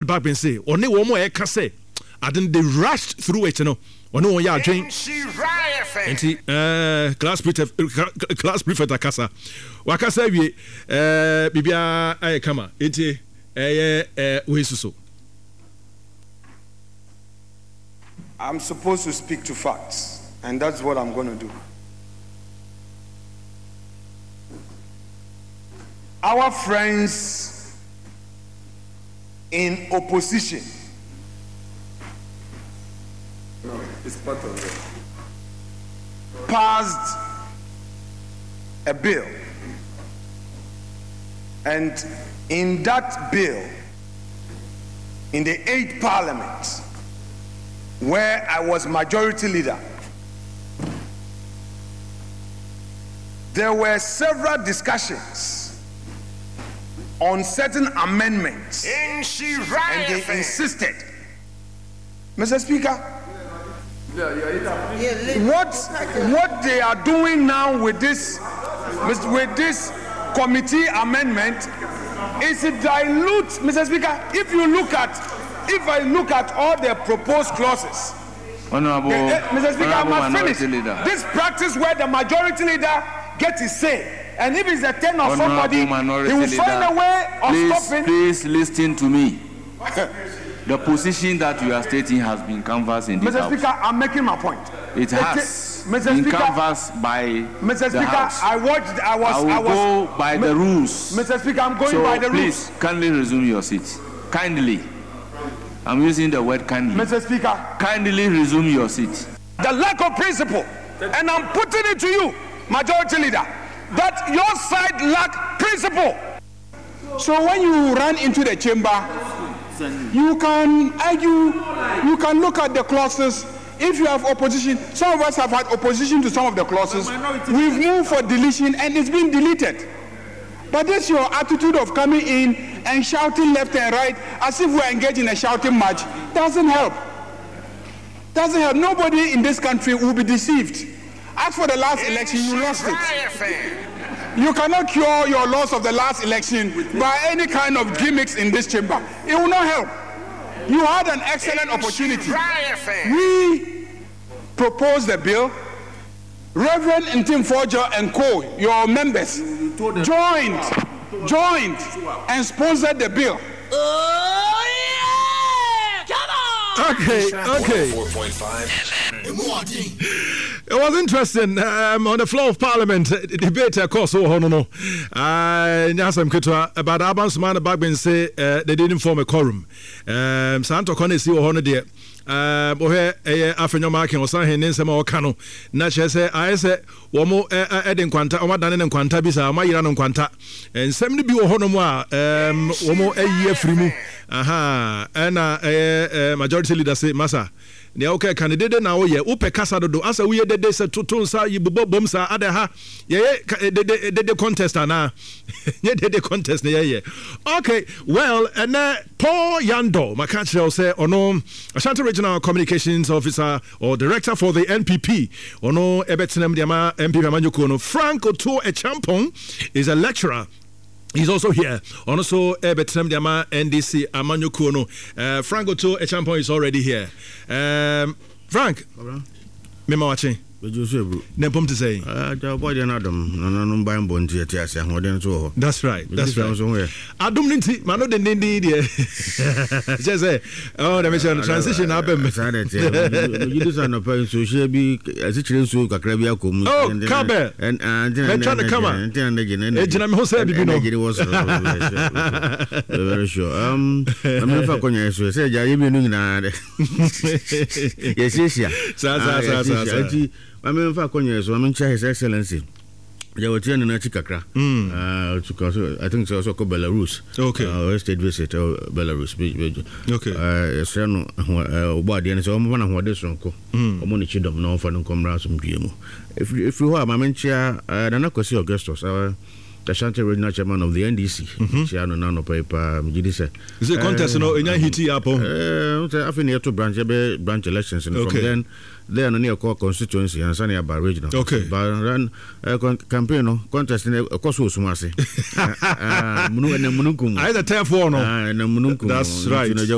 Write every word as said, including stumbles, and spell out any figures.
Bagbin say, or no one more say, I didn't they rushed through it, you know. Or no one ya drink. Uh, class prefect, class prefect Akasa. Wakasa we, uh, Bibia I come. Iti, eh, eh, Uisuso. I'm supposed to speak to facts, and that's what I'm going to do. Our friends in opposition, no, it's part of it, passed a bill, and in that bill, in the eighth parliament, where I was majority leader, there were several discussions on certain amendments, and they insisted, Mister Speaker, what what they are doing now with this with this committee amendment is to dilute, Mister Speaker. If you look at if I look at all the proposed clauses, Honorable, the, uh, Mister Speaker, I must finish leader. This practice where the majority leader gets his say. And if it's a ten of somebody, he will find a way of please, stopping. Please listen to me. The position that you are stating has been canvassed in this Mister House. Speaker, I'm making my point. It has Mister been Speaker, canvassed by Mister the Speaker, House. I watched. I was. I will I was, go by the rules. Mister Speaker, I'm going so by the please, rules. kindly resume your seat. Kindly. I'm using the word kindly. Mister Speaker, kindly resume your seat. The lack of principle, and I'm putting it to you, Majority Leader, that your side lack principle. So when you run into the chamber, you can argue, you can look at the clauses. If you have opposition, some of us have had opposition to some of the clauses. We've moved for deletion and it's been deleted. But that's your attitude of coming in and shouting left and right as if we're engaged in a shouting match. Doesn't help. Doesn't help. Nobody in this country will be deceived. As for the last election, you lost it. You cannot cure your loss of the last election by any kind of gimmicks in this chamber. It will not help. You had an excellent opportunity. We proposed the bill. Reverend Ntim Forger and co, your members, joined, joined and sponsored the bill. Oh, yeah! Come on! Okay, okay. It was interesting um, on the floor of Parliament. Uh, debate, of course, oh, no, no. Uh, Nyasam Kitwa about Abans Man Bagbin say uh, they didn't form a quorum. Um, Santo Konesi or Hono dear. Um, ohe eh afenyo marking osan hen nsema oka no na che se aye se wo mo eden kwanta o madane ne kwanta bi sa ma yira no kwanta nsem ne bi wo hono mu a um wo mo ayi afiri mu aha na eh majority leader say masa ne okay candidate na wo ye wo pe kasa dodo asa wo ye dede se tutu nsa yi bobo bom sa ada ha ye de de contest ana ye de contest ne ye okay well and uh, Paul Yando makachira say ono Ashanti Regional Communications Officer or Director for the N P P ono ebetenem diama M P P Amanyoko no Frank Oto Echampong is a lecturer. He's also here. Also, Ebetrem Diama N D C Amanyoko no. Uh, Frank Oto Echampong is already here. Um, Frank, mema watching. Nempom to say. That's right. That's right. Adum ninti mano de nindi de. Just say, oh, the mission transition happen. You just an open so she be as it is so kakrabia kom. Oh, Kabe. And and trying to come on. Ejina me ho say bibi no. Very sure. Um, I'm not for konya so say ja yebi no nyina de. Yes, yes, yeah. Sa sa sa sa. I mean, if I can, so I'm in His Excellency. There were ten in a chikakra. Uh, I think it's also called Belarus. Okay. Uh, state visit to Belarus. Okay. Uh, son, uh, body and so on one of what this uncle. I'm only chidom no for no come round some G M O. If if you are my mentor, uh, then I could see Augustus. Uh, the Ashanti Regional Chairman of the N D C. She had no paper. Is it contest? No, in your hitty apple. Uh, I think you to branch branch elections, and from then. They are near core constituency and Sanya by regional. Okay. But run a campaign, no contest in a course was Masi. I the ten four no. That's right.